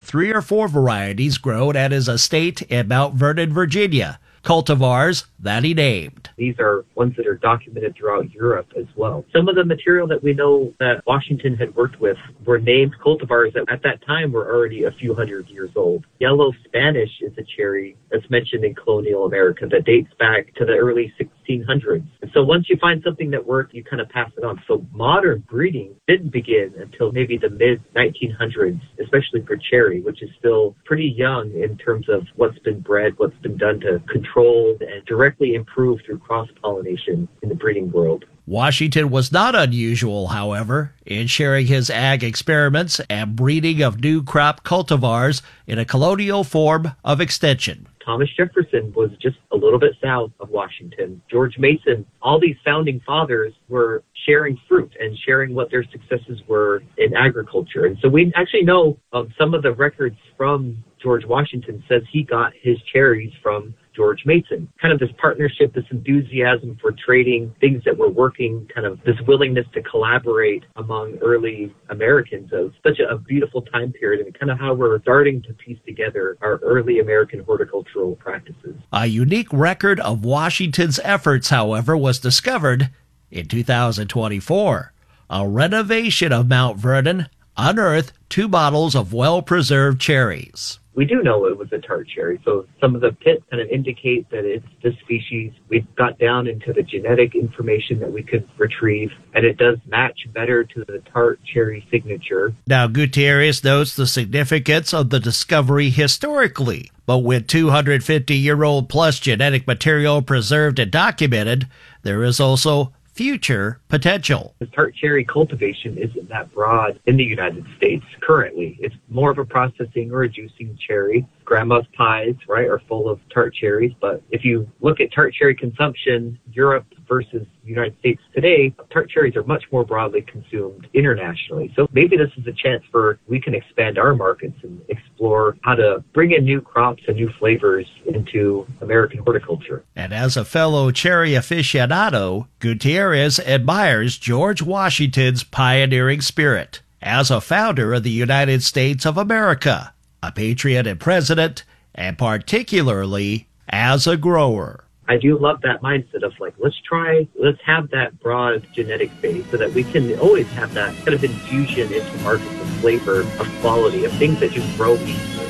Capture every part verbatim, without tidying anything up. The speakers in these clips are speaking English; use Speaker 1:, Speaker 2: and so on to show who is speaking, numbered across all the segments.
Speaker 1: three or four varieties grown at his estate in Mount Vernon, Virginia, cultivars that he named.
Speaker 2: These are ones that are documented throughout Europe as well. Some of the material that we know that Washington had worked with were named cultivars that at that time were already a few hundred years old. Yellow Spanish is a cherry that's mentioned in colonial America that dates back to the early sixteen hundreds. And so once you find something that worked, you kind of pass it on. So modern breeding didn't begin until maybe the mid nineteen hundreds, especially for cherry, which is still pretty young in terms of what's been bred, what's been done to control and directly improve through cross-pollination in the breeding world.
Speaker 1: Washington was not unusual, however, in sharing his ag experiments and breeding of new crop cultivars in a colonial form of extension.
Speaker 2: Thomas Jefferson was just a little bit south of Washington. George Mason, all these founding fathers were sharing fruit and sharing what their successes were in agriculture. And so we actually know um, some of the records from George Washington says he got his cherries from George Mason. Kind of this partnership, this enthusiasm for trading, things that were working, kind of this willingness to collaborate among early Americans. It was such a, a beautiful time period and kind of how we're starting to piece together our early American horticultural practices.
Speaker 1: A unique record of Washington's efforts, however, was discovered in two thousand twenty-four. A renovation of Mount Vernon unearthed two bottles of well-preserved cherries.
Speaker 2: We do know it was a tart cherry, so some of the pits kind of indicate that it's this species. We got down into the genetic information that we could retrieve, and it does match better to the tart cherry signature.
Speaker 1: Now, Gutierrez notes the significance of the discovery historically, but with two hundred fifty-year-old plus genetic material preserved and documented, there is also future potential.
Speaker 2: The tart cherry cultivation isn't that broad in the United States currently. It's more of a processing or a juicing cherry. Grandma's pies, right, are full of tart cherries. But if you look at tart cherry consumption, Europe versus the United States today, tart cherries are much more broadly consumed internationally. So maybe this is a chance for we can expand our markets and explore how to bring in new crops and new flavors into American horticulture.
Speaker 1: And as a fellow cherry aficionado, Gutierrez admires George Washington's pioneering spirit as a founder of the United States of America, a patriot and president, and particularly as a grower.
Speaker 2: I do love that mindset of like, let's try, let's have that broad genetic base so that we can always have that kind of infusion into markets of flavor, of quality, of things that just grow easily.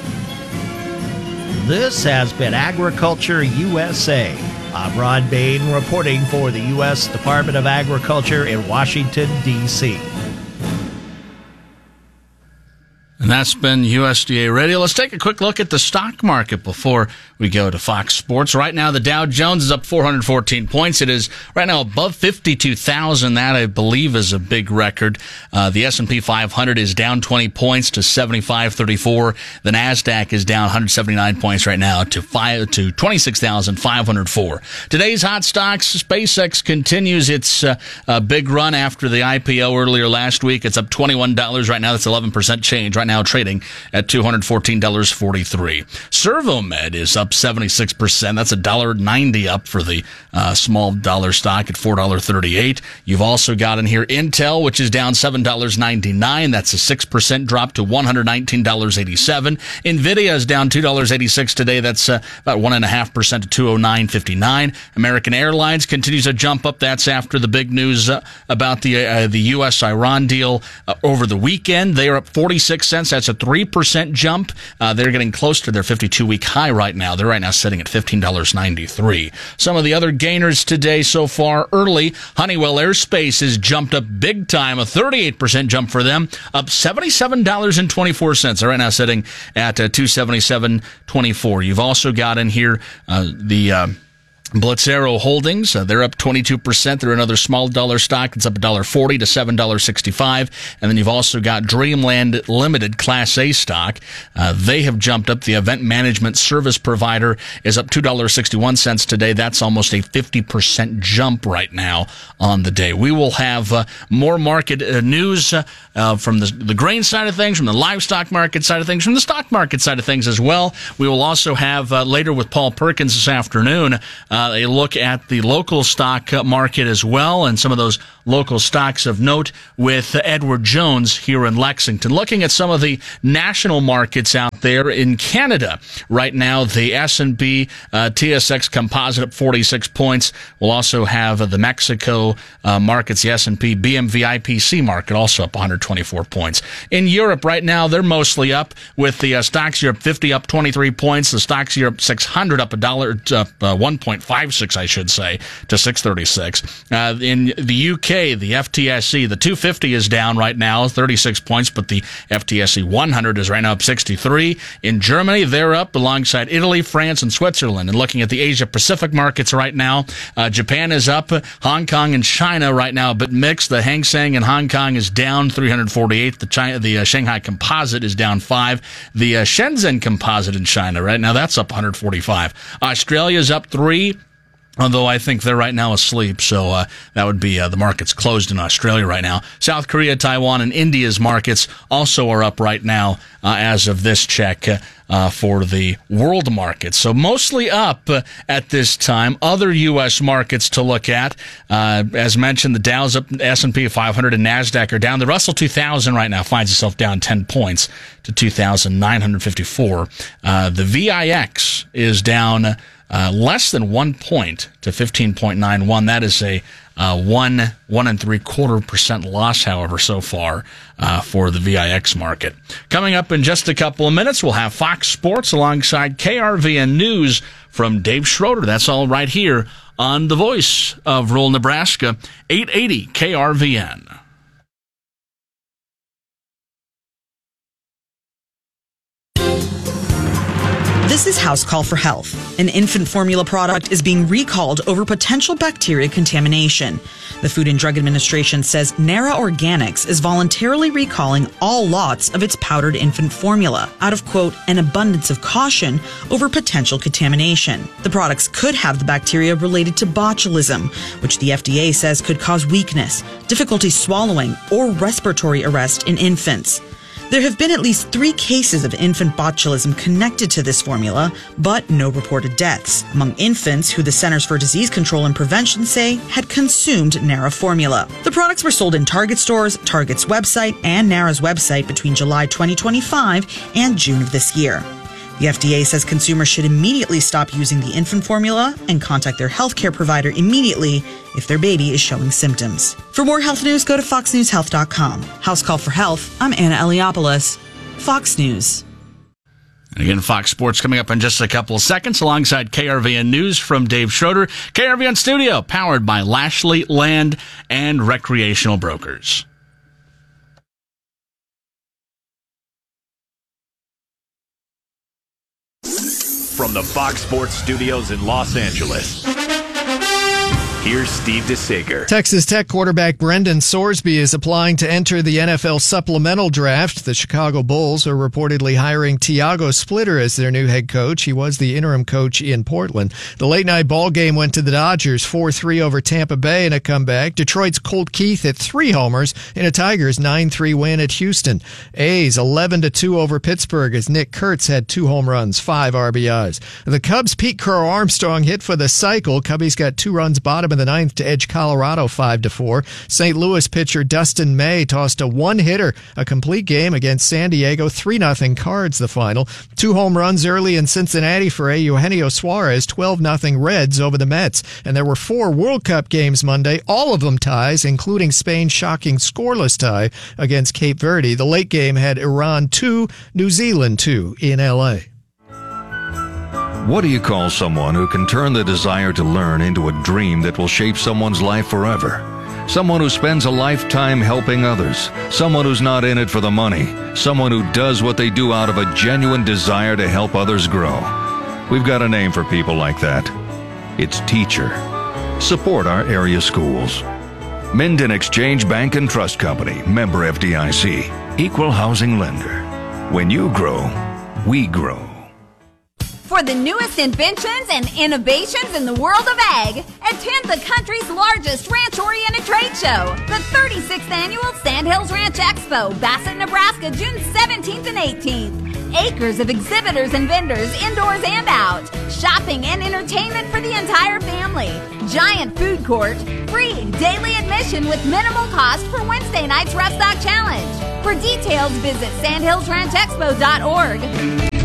Speaker 1: This has been Agriculture U S A. I'm Ron Bain reporting for the U S Department of Agriculture in Washington, D C
Speaker 3: And that's been U S D A Radio. Let's take a quick look at the stock market before we go to Fox Sports. Right now, the Dow Jones is up four hundred fourteen points. It is right now above fifty-two thousand. That, I believe, is a big record. Uh, the S and P five hundred is down twenty points to seventy-five thirty-four. The NASDAQ is down one hundred seventy-nine points right now to five to twenty-six thousand five hundred four. Today's hot stocks, SpaceX continues its uh, uh, big run after the I P O earlier last week. It's up twenty-one dollars right now. That's eleven percent change right now. Now trading at two hundred fourteen dollars and forty-three cents. Servomed is up seventy-six percent. That's one dollar ninety up for the uh, small dollar stock at four dollars and thirty-eight cents. You've also got in here Intel, which is down seven dollars and ninety-nine cents. That's a six percent drop to one hundred nineteen dollars and eighty-seven cents. Nvidia is down two dollars and eighty-six cents today. That's uh, about one point five percent to two oh nine fifty-nine. American Airlines continues to jump up. That's after the big news uh, about the uh, the U S Iran deal uh, over the weekend. They are up forty-six cents. That's a three percent jump. Uh, they're getting close to their fifty-two week high right now. They're right now sitting at fifteen dollars and ninety-three cents. Some of the other gainers today so far early, Honeywell Aerospace has jumped up big time, a thirty-eight percent jump for them, up seventy-seven dollars and twenty-four cents. They're right now sitting at uh, two seventy-seven twenty-four. You've also got in here uh, the... Uh, Blitzero Holdings, uh, they're up twenty-two percent. They're another small dollar stock. It's up one dollar forty to seven dollars and sixty-five cents. And then you've also got Dreamland Limited Class A stock. Uh, they have jumped up. The event management service provider is up two dollars and sixty-one cents today. That's almost a fifty percent jump right now on the day. We will have uh, more market uh, news uh, from the, the grain side of things, from the livestock market side of things, from the stock market side of things as well. We will also have uh, later with Paul Perkins this afternoon uh, Uh, a look at the local stock market as well and some of those local stocks of note with Edward Jones here in Lexington. Looking at some of the national markets out out there in Canada. Right now, the S and P uh, T S X Composite up forty-six points. We'll also have uh, the Mexico uh, markets, the S and P B M V I P C market also up one hundred twenty-four points. In Europe right now, they're mostly up, with the uh, Stocks Europe fifty up twenty-three points, the Stocks Europe six hundred up a dollar, up uh, one point five six, I should say, to six thirty-six. Uh, in the U K, the F T S E, the two fifty is down right now, thirty-six points, but the F T S E one hundred is right now up sixty-three. In Germany, they're up alongside Italy, France, and Switzerland. And looking at the Asia-Pacific markets right now, uh, Japan is up, Hong Kong and China right now a bit mixed. The Hang Seng in Hong Kong is down three hundred forty-eight. The China, the uh, Shanghai Composite is down five. The uh, Shenzhen Composite in China right now, that's up one hundred forty-five. Australia's up three. Although I think they're right now asleep, so uh, that would be uh, the markets closed in Australia right now. South Korea, Taiwan, and India's markets also are up right now uh, as of this check uh, for the world markets. So mostly up uh, at this time. Other U S markets to look at, uh, as mentioned, the Dow's up, S and P five hundred and NASDAQ are down. The Russell two thousand right now finds itself down ten points to two thousand nine hundred fifty-four. Uh, the V I X is down Uh, less than one point to fifteen point nine one. That is a uh, one, one and three quarter percent loss, however, so far uh, for the V I X market. Coming up in just a couple of minutes, we'll have Fox Sports alongside K R V N News from Dave Schroeder. That's all right here on the Voice of Rural Nebraska, eight eighty K R V N.
Speaker 4: This is House Call for Health. An infant formula product is being recalled over potential bacteria contamination. The Food and Drug Administration says Nara Organics is voluntarily recalling all lots of its powdered infant formula out of, quote, an abundance of caution over potential contamination. The products could have the bacteria related to botulism, which the F D A says could cause weakness, difficulty swallowing, or respiratory arrest in infants. There have been at least three cases of infant botulism connected to this formula, but no reported deaths among infants who the Centers for Disease Control and Prevention say had consumed Nara formula. The products were sold in Target stores, Target's website, and Nara's website between July twenty twenty-five and June of this year. The F D A says consumers should immediately stop using the infant formula and contact their healthcare provider immediately if their baby is showing symptoms. For more health news, go to fox news health dot com. House Call for Health, I'm Anna Eliopoulos, Fox News.
Speaker 3: And again, Fox Sports coming up in just a couple of seconds alongside K R V N News from Dave Schroeder. K R V N Studio, powered by Lashley Land and Recreational Brokers.
Speaker 5: From the Fox Sports Studios in Los Angeles, here's Steve DeSager.
Speaker 6: Texas Tech quarterback Brendan Sorsby is applying to enter the N F L supplemental draft. The Chicago Bulls are reportedly hiring Tiago Splitter as their new head coach. He was the interim coach in Portland. The late-night ball game went to the Dodgers four three over Tampa Bay in a comeback. Detroit's Colt Keith hit three homers in a Tigers nine three win at Houston. A's eleven to two over Pittsburgh as Nick Kurtz had two home runs, five R B Is. The Cubs' Pete Crow Armstrong hit for the cycle. Cubbies got two runs bottom in the ninth to edge Colorado five to four. Saint Louis pitcher Dustin May tossed a one-hitter, a complete game against San Diego. three nothing Cards the final. Two home runs early in Cincinnati for Eugenio Suarez. twelve nothing Reds over the Mets. And there were four World Cup games Monday, all of them ties, including Spain's shocking scoreless tie against Cape Verde. The late game had Iran two, New Zealand two in L A.
Speaker 7: What do you call someone who can turn the desire to learn into a dream that will shape someone's life forever? Someone who spends a lifetime helping others. Someone who's not in it for the money. Someone who does what they do out of a genuine desire to help others grow. We've got a name for people like that. It's teacher. Support our area schools. Minden Exchange Bank and Trust Company, member F D I C, equal housing lender. When you grow, we grow.
Speaker 8: For the newest inventions and innovations in the world of ag, attend the country's largest ranch-oriented trade show, the thirty-sixth Annual Sandhills Ranch Expo, Bassett, Nebraska, June seventeenth and eighteenth. Acres of exhibitors and vendors, indoors and out. Shopping and entertainment for the entire family. Giant food court. Free daily admission with minimal cost for Wednesday night's Rough Stock Challenge. For details, visit sandhills ranch expo dot org.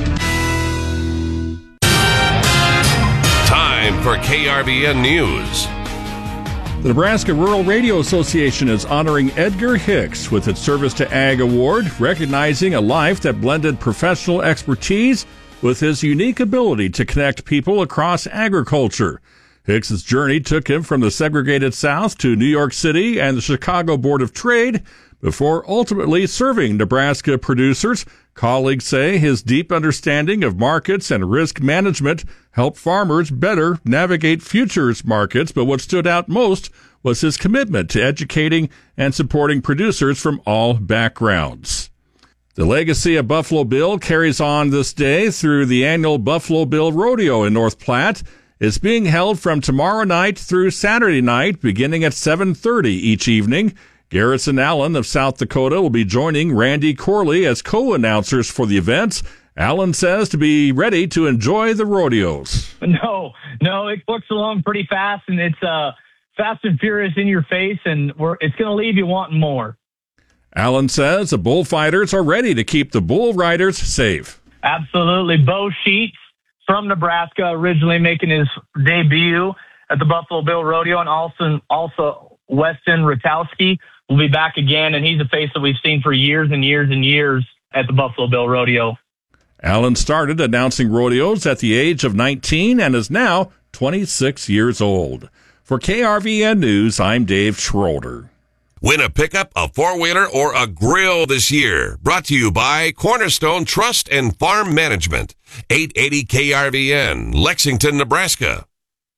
Speaker 9: for K R V N News.
Speaker 10: The Nebraska Rural Radio Association is honoring Edgar Hicks with its Service to Ag Award, recognizing a life that blended professional expertise with his unique ability to connect people across agriculture. Hicks's journey took him from the segregated South to New York City and the Chicago Board of Trade before ultimately serving Nebraska producers. Colleagues say his deep understanding of markets and risk management helped farmers better navigate futures markets, but what stood out most was his commitment to educating and supporting producers from all backgrounds. The legacy of Buffalo Bill carries on this day through the annual Buffalo Bill Rodeo in North Platte. It's being held from tomorrow night through Saturday night, beginning at seven thirty each evening. Garrison Allen of South Dakota will be joining Randy Corley as co-announcers for the events. Allen says to be ready to enjoy the rodeos.
Speaker 11: No, no, it books along pretty fast, and it's uh, fast and furious in your face, and we're, it's going to leave you wanting more.
Speaker 10: Allen says the bullfighters are ready to keep the bull riders safe.
Speaker 11: Absolutely. Bo Sheets from Nebraska, originally making his debut at the Buffalo Bill Rodeo, and also, also Weston Ratowski will be back again, and he's a face that we've seen for years and years and years at the Buffalo Bill Rodeo.
Speaker 10: Allen started announcing rodeos at the age of nineteen and is now twenty-six years old. For K R V N News, I'm Dave Schroeder.
Speaker 9: Win a pickup, a four-wheeler, or a grill this year. Brought to you by Cornerstone Trust and Farm Management. eight eighty K R V N, Lexington, Nebraska.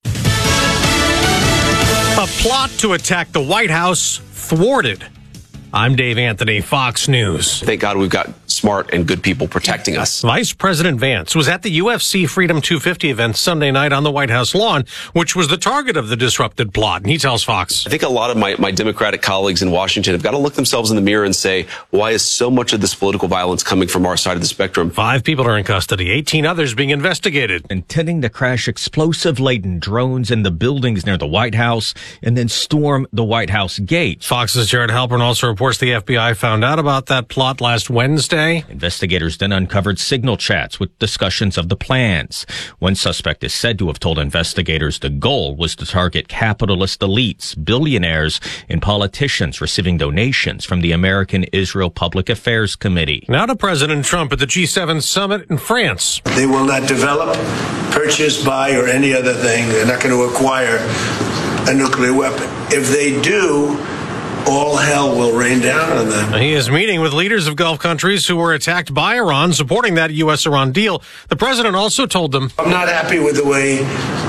Speaker 12: A plot to attack the White House thwarted. I'm Dave Anthony, Fox News.
Speaker 13: Thank God we've got smart and good people protecting us.
Speaker 12: Vice President Vance was at the U F C Freedom two fifty event Sunday night on the White House lawn, which was the target of the disrupted plot. And he tells Fox.
Speaker 13: I think a lot of my, my Democratic colleagues in Washington have got to look themselves in the mirror and say, why is so much of this political violence coming from our side of the spectrum?
Speaker 12: Five people are in custody, eighteen others being investigated.
Speaker 14: Intending to crash explosive-laden drones in the buildings near the White House and then storm the White House gate.
Speaker 12: Fox's Jared Halpern also reports the F B I found out about that plot last Wednesday.
Speaker 14: Investigators then uncovered signal chats with discussions of the plans. One suspect is said to have told investigators the goal was to target capitalist elites, billionaires, and politicians receiving donations from the American Israel Public Affairs Committee.
Speaker 12: Now to President Trump at the G seven summit in France.
Speaker 15: They will not develop, purchase, buy, or any other thing. They're not going to acquire a nuclear weapon. If they do, all hell will rain down on them.
Speaker 12: He is meeting with leaders of Gulf countries who were attacked by Iran, supporting that U S Iran deal. The president also told them,
Speaker 15: I'm not happy with the way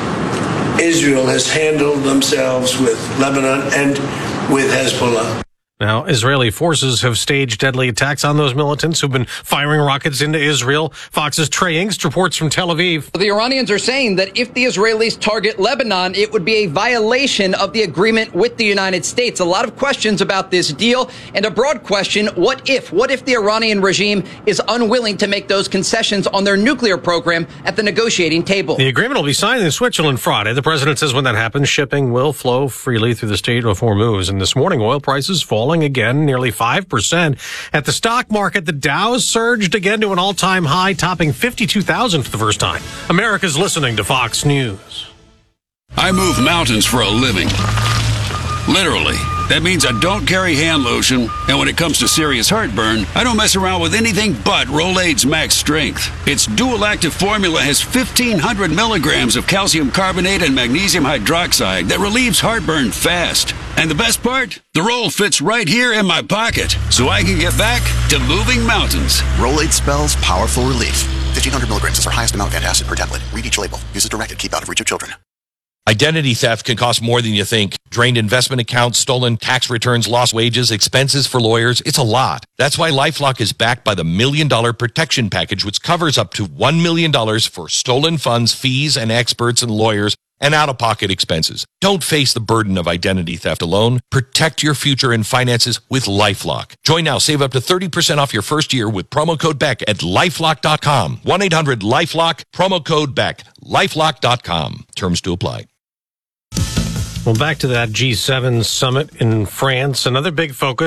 Speaker 15: Israel has handled themselves with Lebanon and with Hezbollah.
Speaker 12: Now, Israeli forces have staged deadly attacks on those militants who've been firing rockets into Israel. Fox's Trey Ingst reports from Tel Aviv.
Speaker 16: The Iranians are saying that if the Israelis target Lebanon, it would be a violation of the agreement with the United States. A lot of questions about this deal, and a broad question, what if? What if the Iranian regime is unwilling to make those concessions on their nuclear program at the negotiating table?
Speaker 12: The agreement will be signed in Switzerland Friday. The president says when that happens, shipping will flow freely through the Strait of Hormuz. And this morning, oil prices fall again, nearly five percent. At the stock market, the Dow surged again to an all-time high, topping fifty-two thousand for the first time. America's listening to Fox News.
Speaker 17: I move mountains for a living. Literally. That means I don't carry hand lotion, and when it comes to serious heartburn, I don't mess around with anything but Rolaids Max Strength. Its dual-active formula has fifteen hundred milligrams of calcium carbonate and magnesium hydroxide that relieves heartburn fast. And the best part? The roll fits right here in my pocket, so I can get back to moving mountains.
Speaker 18: Rolaids spells powerful relief. fifteen hundred milligrams is our highest amount of antacid per tablet. Read each label. Use as directed. Keep out of reach of children.
Speaker 19: Identity theft can cost more than you think. Drained investment accounts, stolen tax returns, lost wages, expenses for lawyers. It's a lot. That's why LifeLock is backed by the Million Dollar Protection Package, which covers up to one million dollars for stolen funds, fees, and experts and lawyers, and out-of-pocket expenses. Don't face the burden of identity theft alone. Protect your future and finances with LifeLock. Join now. Save up to thirty percent off your first year with promo code Beck at lifelock dot com. one eight hundred lifelock, promo code Beck, lifelock dot com. Terms to apply.
Speaker 12: Well, back to that G seven summit in France. Another big focus,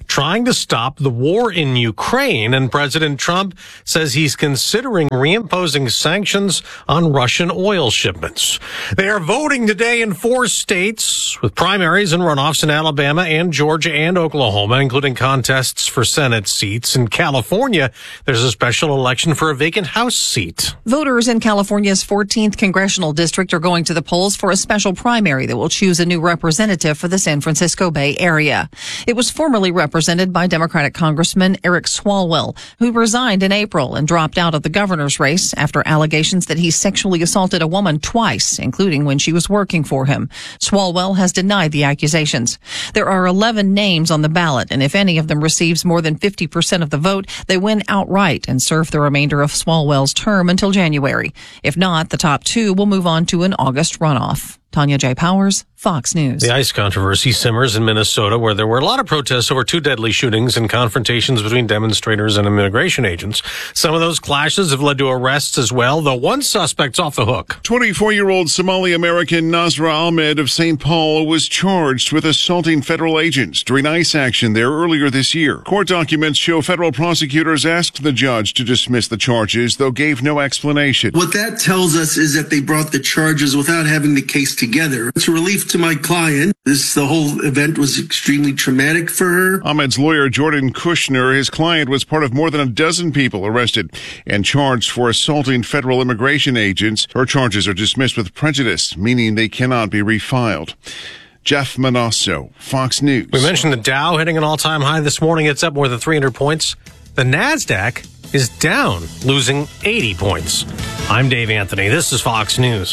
Speaker 12: trying to stop the war in Ukraine, and President Trump says he's considering reimposing sanctions on Russian oil shipments. They are voting today in four states with primaries and runoffs in Alabama and Georgia and Oklahoma, including contests for Senate seats. In California, there's a special election for a vacant House seat.
Speaker 20: Voters in California's fourteenth congressional district are going to the polls for a special primary that will choose a new representative for the San Francisco Bay Area. It was formerly represented by Democratic Congressman Eric Swalwell, who resigned in April and dropped out of the governor's race after allegations that he sexually assaulted a woman twice, including when she was working for him. Swalwell has denied the accusations. There are eleven names on the ballot, and if any of them receives more than fifty percent of the vote, they win outright and serve the remainder of Swalwell's term until January. If not, the top two will move on to an August runoff. Tanya J. Powers, Fox News.
Speaker 12: The ICE controversy simmers in Minnesota, where there were a lot of protests over two deadly shootings and confrontations between demonstrators and immigration agents. Some of those clashes have led to arrests as well, though one suspect's off the hook.
Speaker 21: twenty-four-year-old Somali-American Nasra Ahmed of Saint Paul was charged with assaulting federal agents during ICE action there earlier this year. Court documents show federal prosecutors asked the judge to dismiss the charges, though gave no explanation.
Speaker 22: What that tells us is that they brought the charges without having the case together. It's a relief to my client. This, the whole event was extremely traumatic for her.
Speaker 21: Ahmed's lawyer, Jordan Kushner, his client was part of more than a dozen people arrested and charged for assaulting federal immigration agents. Her charges are dismissed with prejudice, meaning they cannot be refiled. Jeff Manasso, Fox News.
Speaker 12: We mentioned the Dow hitting an all-time high this morning. It's up more than three hundred points. The NASDAQ is down, losing eighty points. I'm Dave Anthony. This is Fox News.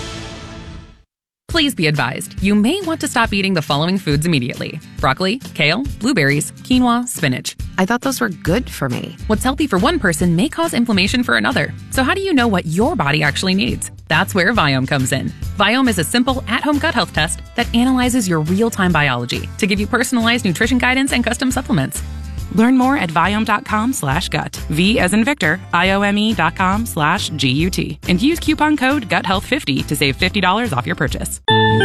Speaker 23: Please be advised, you may want to stop eating the following foods immediately. Broccoli, kale, blueberries, quinoa, spinach.
Speaker 24: I thought those were good for me.
Speaker 23: What's healthy for one person may cause inflammation for another. So how do you know what your body actually needs? That's where Viome comes in. Viome is a simple at-home gut health test that analyzes your real-time biology to give you personalized nutrition guidance and custom supplements.
Speaker 24: Learn more at Viome.com slash gut. V as in Victor, I-O-M-E dot com slash G-U-T. And use coupon code gut health fifty to save fifty dollars off your purchase.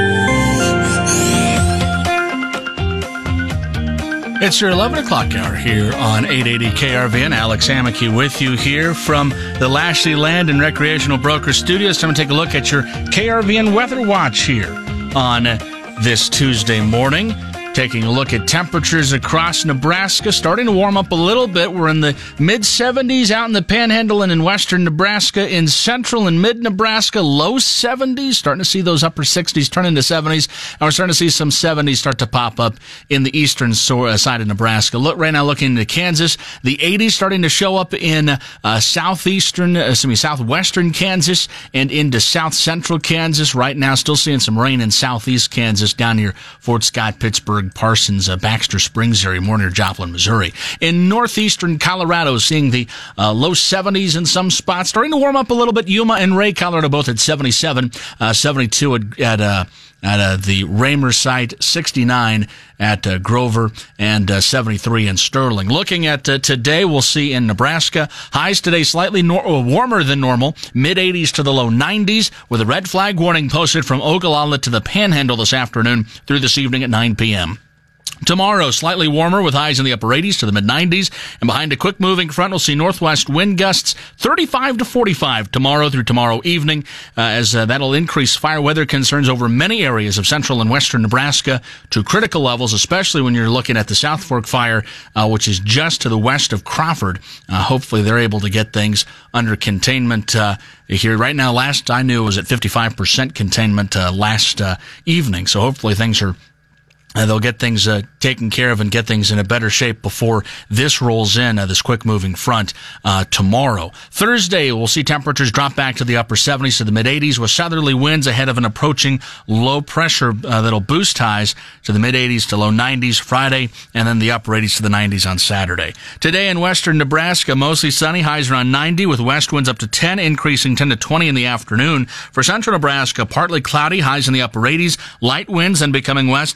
Speaker 3: It's your eleven o'clock hour here on eight eighty K R V N. Alex Amicky with you here from the Lashley Land and Recreational Broker Studios. Time to take a look at your K R V N Weather Watch here on this Tuesday morning. Taking a look at temperatures across Nebraska, starting to warm up a little bit. We're in the mid seventies out in the Panhandle and in western Nebraska. In central and mid Nebraska, low seventies. Starting to see those upper sixties turn into seventies. And we're starting to see some seventies start to pop up in the eastern side of Nebraska. Look right now, looking into Kansas, the eighties starting to show up in uh, southeastern, uh, excuse me, southwestern Kansas and into south central Kansas. Right now, still seeing some rain in southeast Kansas down near Fort Scott, Pittsburgh, Parsons, uh, Baxter Springs area, more near Joplin, Missouri. In northeastern Colorado, seeing the uh, low seventies in some spots, starting to warm up a little bit. Yuma and Ray, Colorado, both at seventy-seven, uh, seventy-two at, at uh, at uh, the Raymer site, sixty-nine at uh, Grover, and uh, seventy-three in Sterling. Looking at uh, today, we'll see in Nebraska, highs today slightly nor- warmer than normal, mid-eighties to the low nineties, with a red flag warning posted from Ogallala to the Panhandle this afternoon through this evening at nine p.m. Tomorrow, slightly warmer with highs in the upper eighties to the mid-nineties. And behind a quick-moving front, we'll see northwest wind gusts thirty-five to forty-five tomorrow through tomorrow evening, uh, as uh, that'll increase fire weather concerns over many areas of central and western Nebraska to critical levels, especially when you're looking at the South Fork fire, uh, which is just to the west of Crawford. Uh, hopefully they're able to get things under containment uh, here. Right now, last I knew, it was at fifty-five percent containment uh, last uh, evening, so hopefully things are Uh, they'll get things uh, taken care of and get things in a better shape before this rolls in, uh, this quick-moving front, uh, tomorrow. Thursday, we'll see temperatures drop back to the upper seventies to the mid-eighties with southerly winds ahead of an approaching low pressure uh, that'll boost highs to the mid-eighties to low nineties Friday, and then the upper eighties to the nineties on Saturday. Today in western Nebraska, mostly sunny, highs around ninety with west winds up to ten, increasing ten to twenty in the afternoon. For central Nebraska, partly cloudy, highs in the upper eighties, light winds and becoming west ten to fifteen.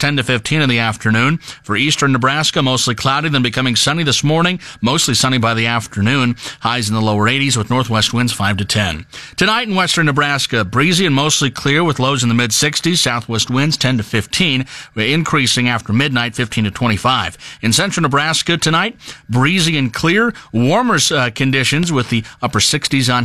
Speaker 3: fifteen in the afternoon. For eastern Nebraska, mostly cloudy, then becoming sunny this morning. Mostly sunny by the afternoon. Highs in the lower eighties with northwest winds five to ten. Tonight in western Nebraska, breezy and mostly clear with lows in the mid sixties. Southwest winds ten to fifteen, increasing after midnight fifteen to twenty-five. In central Nebraska tonight, breezy and clear. Warmer uh, conditions with the upper sixties on